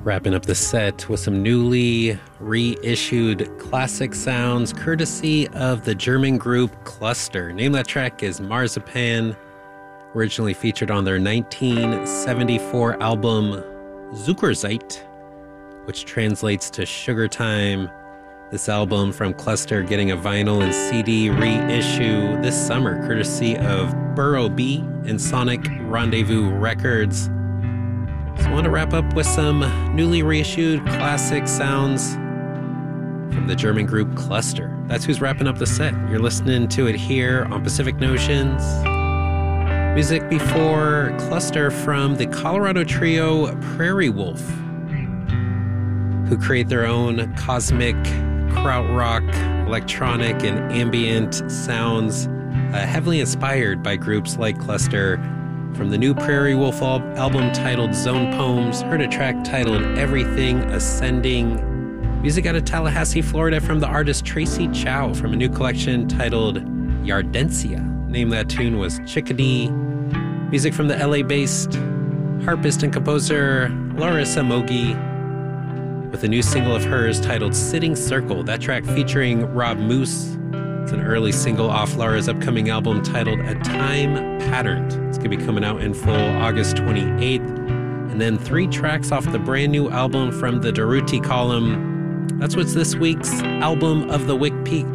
Wrapping up the set with some newly reissued classic sounds courtesy of the German group Cluster. Name of that track is Marzipan, originally featured on their 1974 album Zuckerzeit, which translates to Sugar Time. This album from Cluster getting a vinyl and CD reissue this summer courtesy of Burrow B and Sonic Rendezvous Records. So I want to wrap up with some newly reissued classic sounds from the German group Cluster. That's who's wrapping up the set. You're listening to it here on Pacific Notions. Music before Cluster from the Colorado trio Prairie Wolf, who create their own cosmic krautrock, electronic, and ambient sounds, heavily inspired by groups like Cluster. From the new Prairie Wolf album titled Zone Poems, heard a track titled Everything Ascending. Music out of Tallahassee, Florida from the artist Tracy Chow from a new collection titled Yardensia. Name of that tune was Chickadee. Music from the LA-based harpist and composer Larissa Mogi with a new single of hers titled Sitting Circle. That track featuring Rob Moose. It's an early single off Laura's upcoming album titled A Time Patterned. It's going to be coming out in full August 28th. And then 3 tracks off the brand new album from the Durruti Column. That's what's this week's Album of the Week pick.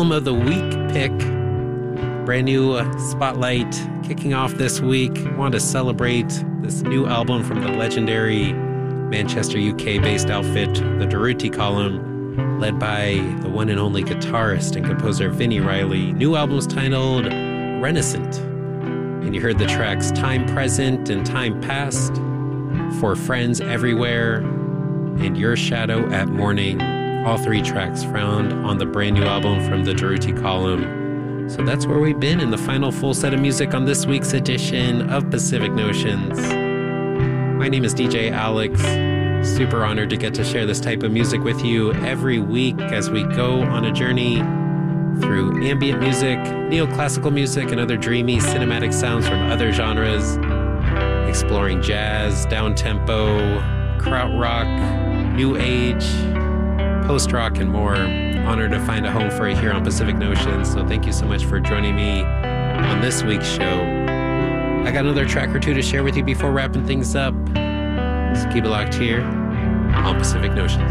Brand new spotlight kicking off this week. Want to celebrate this new album from the legendary Manchester, UK-based outfit, the Durruti Column, led by the one and only guitarist and composer Vinnie Riley. New album's titled Renaissance. And you heard the tracks Time Present and Time Past, For Friends Everywhere, and Your Shadow at Morning. All 3 tracks found on the brand new album from the Durruti Column. So that's where we've been in the final full set of music on this week's edition of Pacific Notions. My name is DJ Alex. Super honored to get to share this type of music with you every week as we go on a journey through ambient music, neoclassical music, and other dreamy cinematic sounds from other genres, exploring jazz, down-tempo, krautrock, new age, post-rock, and more. Honored to find a home for it here on Pacific Notions, so thank you so much for joining me on this week's show. I got another track or two to share with you before wrapping things up. So keep it locked here on Pacific Notions.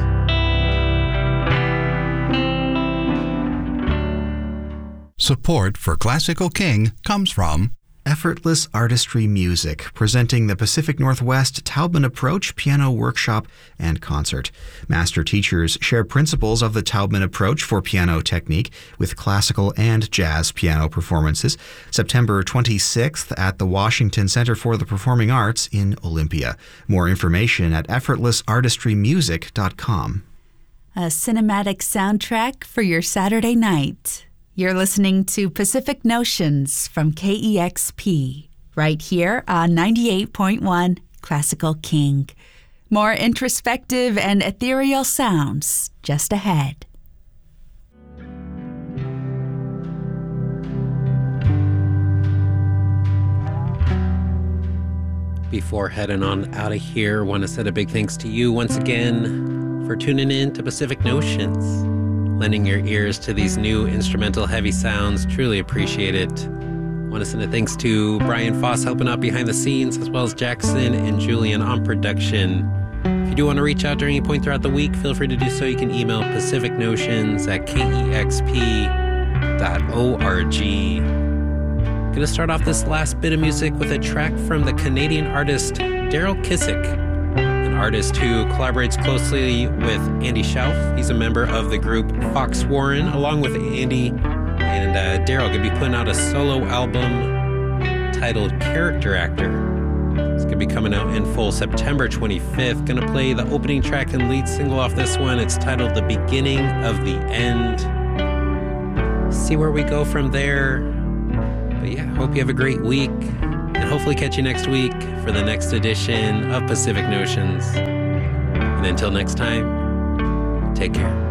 Support for Classical King comes from Effortless Artistry Music, presenting the Pacific Northwest Taubman Approach Piano Workshop and Concert. Master teachers share principles of the Taubman Approach for piano technique with classical and jazz piano performances. September 26th at the Washington Center for the Performing Arts in Olympia. More information at effortlessartistrymusic.com. A cinematic soundtrack for your Saturday night. You're listening to Pacific Notions from KEXP, right here on 98.1 Classical King. More introspective and ethereal sounds just ahead. Before heading on out of here, want to send a big thanks to you once again for tuning in to Pacific Notions. Lending your ears to these new instrumental heavy sounds. Truly appreciate it. Want to send a thanks to Brian Foss helping out behind the scenes, as well as Jackson and Julian on production. If you do want to reach out during any point throughout the week, feel free to do so. You can email pacificnotions@kexp.org. Gonna start off this last bit of music with a track from the Canadian artist Daryl Kissick, artist who collaborates closely with Andy Schauf. He's a member of the group Fox Warren, along with Andy and Daryl. Gonna be putting out a solo album titled Character Actor. It's gonna be coming out in full September 25th. Gonna play the opening track and lead single off this one. It's titled The Beginning of the End. See where we go from there. But yeah, hope you have a great week. And hopefully catch you next week for the next edition of Pacific Notions. And until next time, take care.